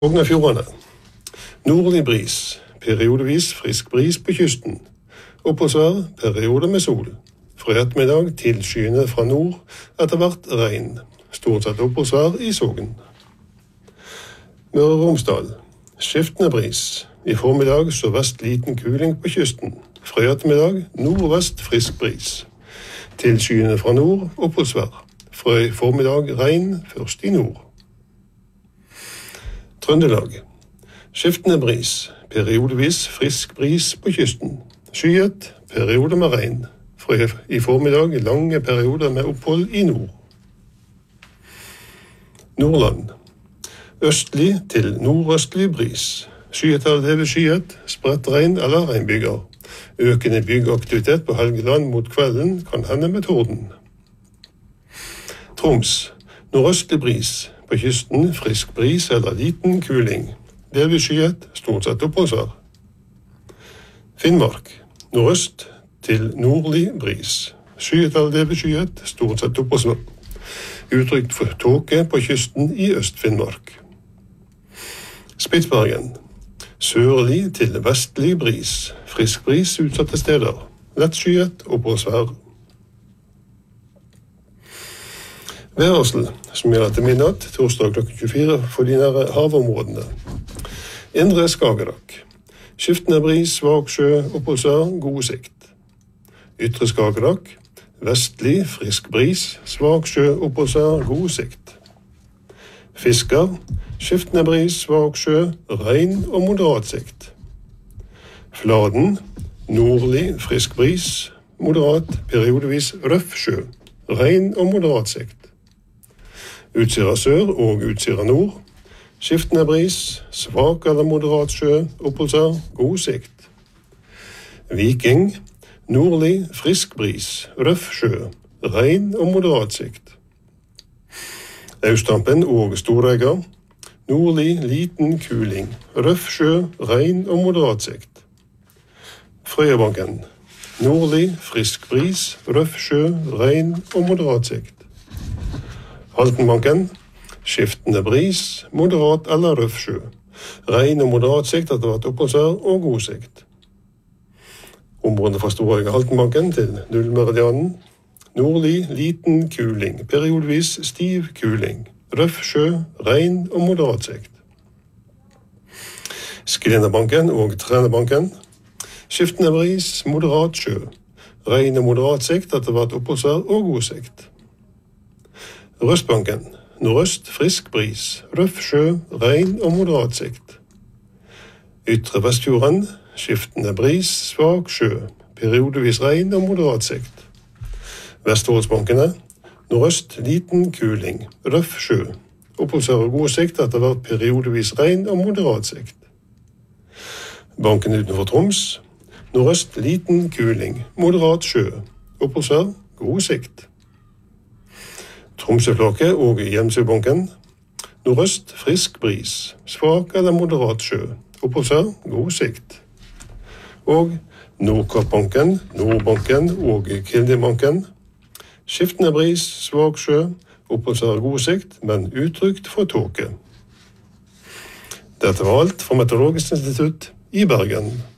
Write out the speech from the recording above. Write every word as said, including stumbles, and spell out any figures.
Sogn og Fjordane. Nordlig bris, periodevis frisk bris på kysten. Oppholdsvær, perioder med sol. Fra ettermiddag til skyene fra nord, etter hvert regn. Stort sett oppholdsvær i Sogn. Møre og Romsdal. Skiftende bris. I formiddag så vest liten kuling på kysten. Fra ettermiddag nordvest frisk bris. Til skyene fra nord, oppholdsvær. Fra i formiddag regn, først i nord. Trøndelag. Skiftende bris, periodevis frisk bris på kysten. Skyet, perioder med regn. Fra i formiddag lange perioder med opphold i nord. Nordland. Østlig til nordøstlig bris. Skyet eller delvis skyet, spredt regn eller regnbyger. Økende byggeaktivitet på Helgeland mot kvelden kan hende med torden. Troms. Nordøstlig bris. På kysten frisk bris eller liten kuling. Delvis skyet, stort sett oppholdsvær. Finnmark. Nordøst til nordlig bris. Skyet eller delvis skyet, stort sett oppholdsvær. Utrygt for tåke på kysten i Øst-Finnmark. Spitsbergen. Sørlig til vestlig bris. Frisk bris utsatte steder. Lett skyet, oppholdsvær. Værarsel, som gjelder til midnatt, torsdag klokken tjuefire for de nære havområdene. Indre Skagerrak. Skiftende bris, svak sjø, oppholdsvær, god sikt. Ytre Skagerrak. Vestlig, frisk bris, svak sjø, oppholdsvær, god sikt. Fisker. Skiftende bris, svak sjø, regn og moderat sikt. Fladen. Nordlig, frisk bris, moderat, periodevis røff sjø, regn og moderat sikt. Utsira sør og Utsira nord. Skiftende bris, svak eller moderat sjø, oppholdsvær, god sikt. Viking. Nordlig, frisk bris, røff sjø, regn og moderat sikt. Austrampen og Storegga. Nordlig, liten kuling, røff sjø, regn og moderat sikt. Frøyabanken. Nordlig, frisk bris, røff sjø, regn og moderat sikt. Haltenbanken. Skiftende bris, moderat eller røff sjø. Regn og moderat sikt etter hvert oppholdsvær og god sikt. Områdene fra Storegga Haltenbanken til nullmeridianen. Nordlig, liten kuling, periodevis stiv kuling. Røff sjø, regn og moderat sikt. Skrinderbanken og Trenebanken. Skiftende bris, moderat sjø. Regn og moderat sikt etter hvert oppholdsvær og god sikt. Røstbanken. Nordøst, frisk bris, røff sjø, regn og moderat sikt. Ytre Vestfjorden. Skiftende bris, svak sjø, periodevis regn og moderat sikt. Vestfoldsbankene. Nordøst, liten kuling, røff sjø. Oppholdsvær og god sikt etter hvert periodevis regn og moderat sikt. Banken utenfor Troms. Nordøst, liten kuling, moderat sjø. Oppholdsvær, god sikt. Tromsøflaket og Hjemsøbanken. Nordøst, frisk bris, svak eller moderat sjø. Oppholdsvær, god sikt. Og Nordkappbanken, Nordbanken og Kildebanken. Skiftende bris, svak sjø, oppholdsvær, god sikt, men utrygt for tåke. Dette var alt fra Meteorologisk institutt i Bergen.